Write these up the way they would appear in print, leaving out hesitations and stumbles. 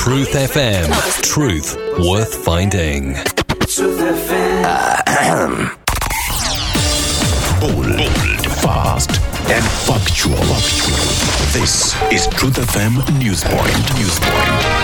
Truth FM. Truth worth finding. Truth FM. Bold, fast, and factual. This is Truth FM Newspoint.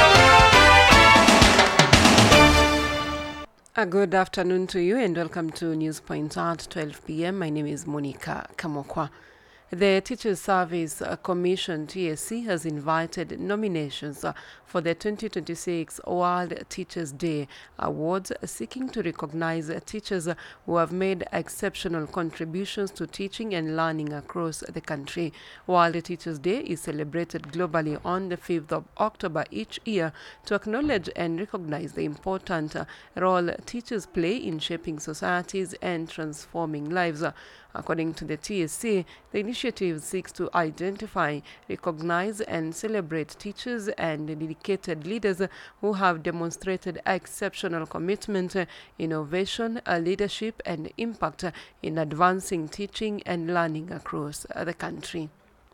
A good afternoon to you and welcome to Newspoint at 12 p.m. My name is Monica Kamokwa. The Teachers Service Commission, TSC, has invited nominations for the 2026 World Teachers Day Awards, seeking to recognize teachers who have made exceptional contributions to teaching and learning across the country. World Teachers Day is celebrated globally on the 5th of October each year to acknowledge and recognize the important role teachers play in shaping societies and transforming lives. According to the TSC, the initiative seeks to identify, recognize, and celebrate teachers and dedicated leaders who have demonstrated exceptional commitment, innovation, leadership, and impact in advancing teaching and learning across the country.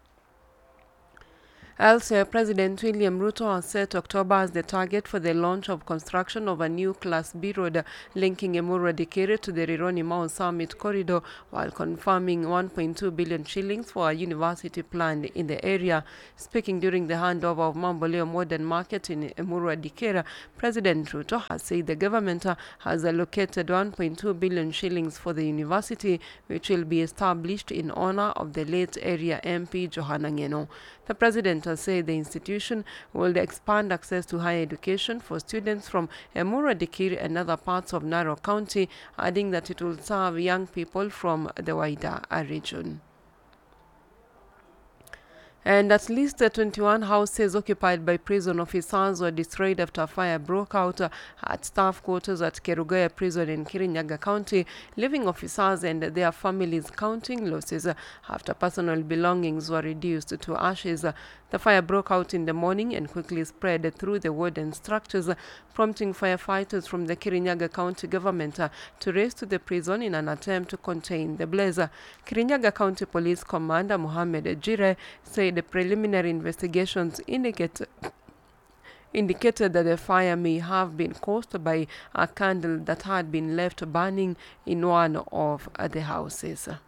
Elsewhere, President William Ruto has set October as the target for the launch of construction of a new Class B road linking Emurua Dikirr to the Rironi Mau Summit corridor, while confirming 1.2 billion shillings for a university planned in the area. Speaking during the handover of Mamboleo Modern Market in Emurua Dikirr, President Ruto has said the government has allocated 1.2 billion shillings for the university, which will be established in honor of the late area MP Johana Ngeno. The president has said the institution will expand access to higher education for students from Emurua Dikirr and other parts of Narok County, adding that it will serve young people from the wider region. And at least 21 houses occupied by prison officers were destroyed after a fire broke out at staff quarters at Kerugoya Prison in Kirinyaga County, leaving officers and their families counting losses after personal belongings were reduced to ashes. The fire broke out in the morning and quickly spread through the warden structures, prompting firefighters from the Kirinyaga County government to race to the prison in an attempt to contain the blaze. Kirinyaga County Police Commander Mohammed Jire said the preliminary investigations indicated that the fire may have been caused by a candle that had been left burning in one of the houses.